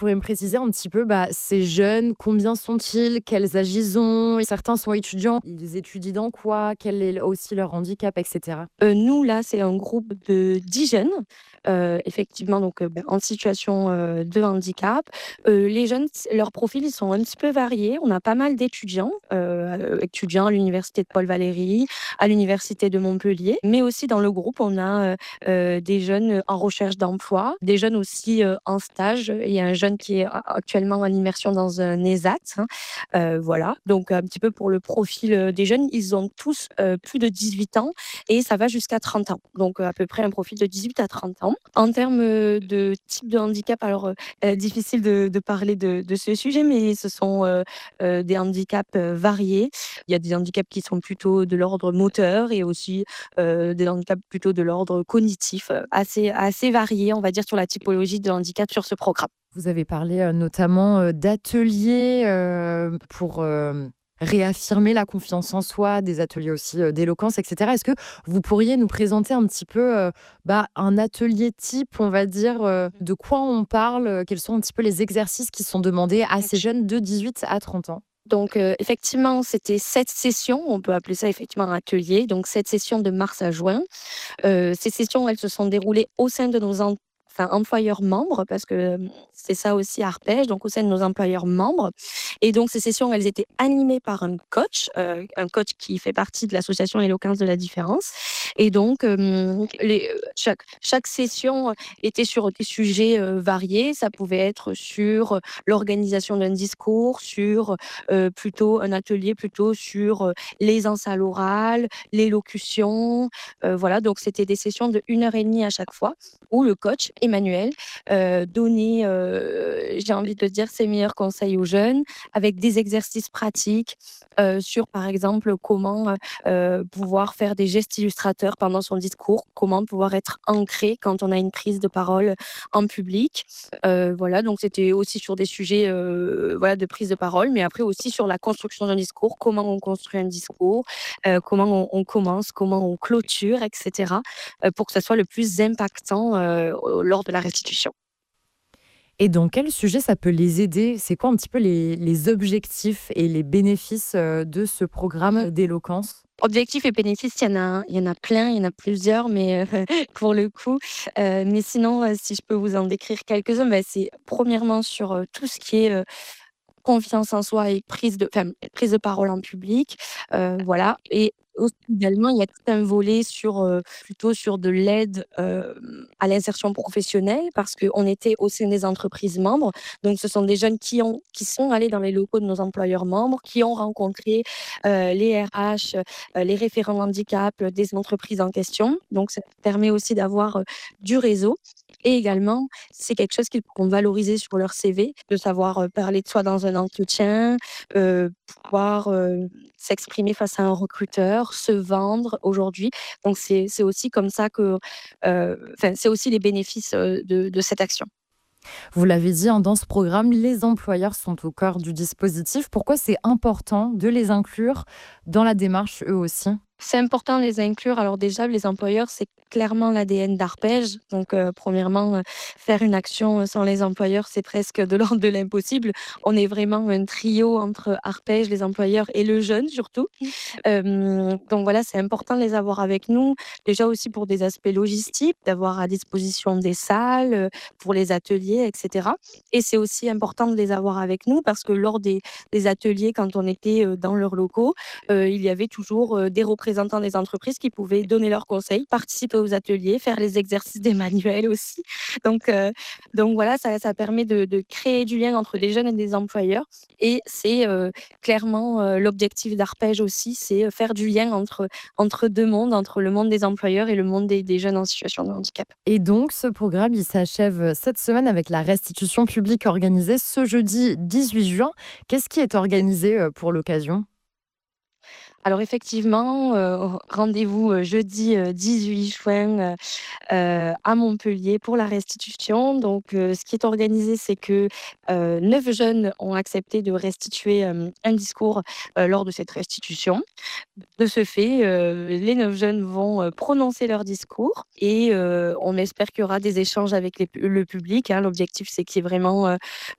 Pourriez me préciser un petit peu, ces jeunes, combien sont-ils? Quels âges ils ont? Certains sont étudiants, ils étudient dans quoi? Quel est aussi leur handicap et cetera? Nous, là, c'est un groupe de 10 jeunes, effectivement, donc en situation, de handicap. Les jeunes, leurs profils, ils sont un petit peu variés. On a pas mal d'étudiants, étudiants à l'université de Paul Valéry, à l'université de Montpellier, mais aussi dans le groupe, on a, des jeunes en recherche d'emploi, des jeunes aussi, en stage. Il y a un jeune qui est actuellement en immersion dans un ESAT, hein, voilà. Donc un petit peu pour le profil, des jeunes, ils ont tous, plus de 18 ans et ça va jusqu'à 30 ans. Donc, à peu près un profil de 18 à 30 ans. En termes, de type de handicap, alors, difficile de parler de ce sujet, mais ce sont, des handicaps, variés. Il y a des handicaps qui sont plutôt de l'ordre moteur et aussi, des handicaps plutôt de l'ordre cognitif, assez variés, on va dire, sur la typologie de handicap sur ce programme. Vous avez parlé, notamment, d'ateliers, pour, réaffirmer la confiance en soi, des ateliers aussi, d'éloquence et cetera. Est-ce que vous pourriez nous présenter un petit peu, un atelier type, on va dire, de quoi on parle? Quels sont un petit peu les exercices qui sont demandés à ces jeunes de 18 à 30 ans? Donc, effectivement, c'était 7 sessions, on peut appeler ça effectivement un atelier, donc 7 sessions de mars à juin. Ces sessions, elles se sont déroulées au sein de nos employeurs membres parce que, c'est ça aussi Arpège, donc au sein de nos employeurs membres et donc ces sessions, elles étaient animées par un coach qui fait partie de l'association Éloquence de la différence et donc, chaque session était sur des sujets, variés. Ça pouvait être sur, l'organisation d'un discours, sur, plutôt un atelier plutôt sur, l'aisance à l'oral, l'élocution, voilà, donc c'était des sessions de 1 heure et demie à chaque fois où le coach Emmanuel, donnait, j'ai envie de dire ses meilleurs conseils aux jeunes avec des exercices pratiques, sur par exemple comment, pouvoir faire des gestes illustrateurs pendant son discours, comment pouvoir être ancré quand on a une prise de parole en public. Voilà, donc c'était aussi sur des sujets, voilà, de prise de parole, mais après aussi sur la construction d'un discours, comment on construit un discours, comment on commence, comment on clôture et cetera, pour que ça soit le plus impactant, lors de la restitution. Et dans quel sujet ça peut les aider? C'est quoi un petit peu les objectifs et les bénéfices, de ce programme d'éloquence? Objectifs et bénéfices, il y en a plein, il y en a plusieurs, mais pour le coup, mais sinon, si je peux vous en décrire quelques-uns, c'est premièrement sur, tout ce qui est, confiance en soi et prise de parole en public, voilà et aussi également, il y a tout un volet sur, plutôt sur de l'aide, à l'insertion professionnelle parce qu'on était au sein des entreprises membres. Donc ce sont des jeunes qui sont allés dans les locaux de nos employeurs membres, qui ont rencontré, les RH, les référents handicap, des entreprises en question. Donc ça permet aussi d'avoir, du réseau et également, c'est quelque chose qu'ils pourront valoriser sur leur CV, de savoir, parler de soi dans un entretien, pouvoir, s'exprimer face à un recruteur, se vendre aujourd'hui. Donc c'est aussi comme ça que, c'est aussi les bénéfices, de cette action. Vous l'avez dit, hein, dans ce programme, les employeurs sont au cœur du dispositif. Pourquoi c'est important de les inclure dans la démarche, eux aussi? C'est important de les inclure. Alors déjà, les employeurs, c'est clairement l'ADN d'Arpège. Donc, premièrement, faire une action, sans les employeurs, c'est presque de l'ordre de l'impossible. On est vraiment un trio entre Arpège, les employeurs et le jeune surtout. Donc voilà, c'est important de les avoir avec nous. Déjà aussi pour des aspects logistiques, d'avoir à disposition des salles, pour les ateliers et cetera et c'est aussi important de les avoir avec nous parce que lors des ateliers, quand on était, dans leurs locaux, il y avait toujours, des représentants des entreprises qui pouvaient donner leurs conseils, participer aux ateliers, faire les exercices des manuels aussi. Donc heu, donc voilà, ça permet de créer du lien entre des jeunes et des employeurs et c'est, clairement, l'objectif d'Arpège aussi, c'est, faire du lien entre 2 mondes, entre le monde des employeurs et le monde des jeunes en situation de handicap. Et donc, ce programme, il s'achève cette semaine avec la restitution publique organisée ce jeudi 18 juin. Qu'est-ce qui est organisé pour l'occasion? Alors effectivement, rendez-vous, jeudi, 18 juin, à Montpellier pour la restitution. Donc, ce qui est organisé, c'est que, 9 jeunes ont accepté de restituer, un discours, lors de cette restitution. De ce fait, les 9 jeunes vont, prononcer leur discours et on espère qu'il y aura des échanges avec le public, hein. L'objectif, c'est qu'il y ait vraiment,